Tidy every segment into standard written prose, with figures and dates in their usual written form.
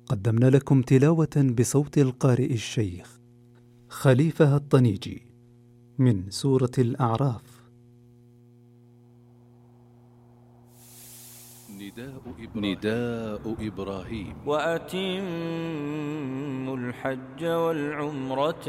قدمنا لكم تلاوة بصوت القارئ الشيخ خليفة الطنيجي من سورة الأعراف. نداء إبراهيم وأتموا الحج والعمرة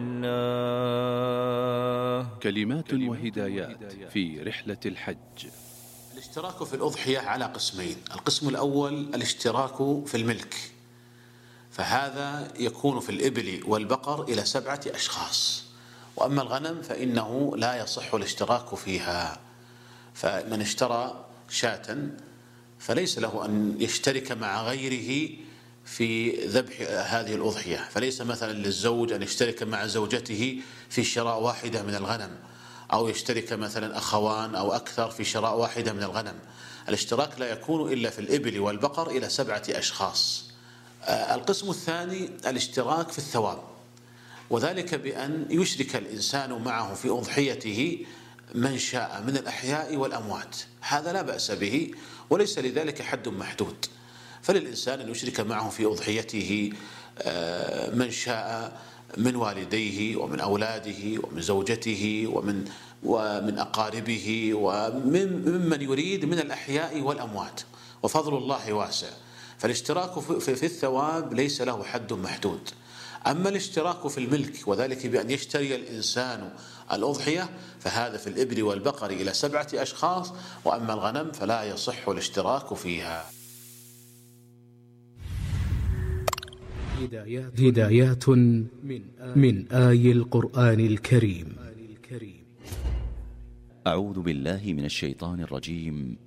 لله. كلمات وهدايات في رحلة الحج. الاشتراك في الأضحية على قسمين. القسم الأول الاشتراك في الملك، فهذا يكون في الإبل والبقر إلى 7 أشخاص، وأما الغنم فإنه لا يصح الاشتراك فيها. فمن اشترى شاة فليس له أن يشترك مع غيره في ذبح هذه الأضحية، فليس مثلا للزوج أن يشترك مع زوجته في شراء واحدة من الغنم، أو يشترك مثلا أخوان أو أكثر في شراء واحدة من الغنم. الاشتراك لا يكون إلا في الإبل والبقر إلى 7 أشخاص. القسم الثاني الاشتراك في الثواب، وذلك بأن يشرك الإنسان معه في أضحيته من شاء من الأحياء والأموات، هذا لا بأس به وليس لذلك حد محدود. فللإنسان أن يشرك معه في أضحيته من شاء من والديه ومن أولاده ومن زوجته ومن أقاربه وممن يريد من الأحياء والأموات، وفضل الله واسع. فالاشتراك في الثواب ليس له حد محدود. أما الاشتراك في الملك وذلك بأن يشتري الإنسان الأضحية فهذا في الإبل والبقر إلى 7 أشخاص، وأما الغنم فلا يصح الاشتراك فيها. هدايات من آي القرآن الكريم. أعوذ بالله من الشيطان الرجيم.